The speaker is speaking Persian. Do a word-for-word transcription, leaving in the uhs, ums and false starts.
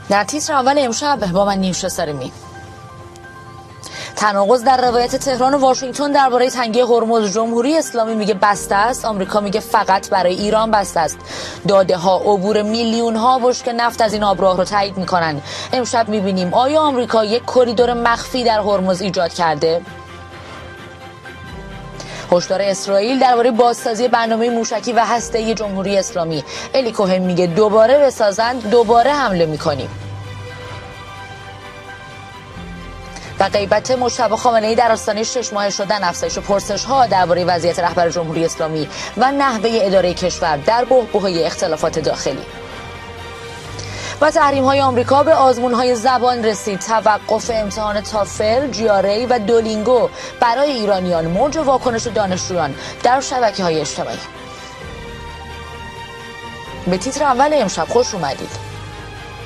در تیتر اول امشب با من نیوشا سارمی. تناقض در روایت تهران و واشنگتن درباره تنگی هرمز. جمهوری اسلامی میگه بسته است، آمریکا میگه فقط برای ایران بسته است. داده ها عبور میلیون ها بشکه نفت از این آبراه رو تایید میکنن. امشب میبینیم آیا آمریکا یک کریدور مخفی در هرمز ایجاد کرده؟ هشدار اسرائیل درباره بازسازی برنامه موشکی و هسته‌ای جمهوری اسلامی. الی کوهن میگه دوباره بسازند دوباره حمله میکنیم. و غیبت مجتبی خامنه‌ای در آستانه شش ماه شدن، افزایش پرسش‌ها درباره وضعیت رهبر جمهوری اسلامی و نحوه اداره کشور در بحبوحه اختلافات داخلی. و تحریم‌های آمریکا به آزمون‌های زبان رسید. توقف امتحان تافل، جی‌آر‌ای و دولینگو برای ایرانیان. موج واکنش دانشجویان در شبکه‌های اجتماعی. به تیتر اول امشب خوش اومدید.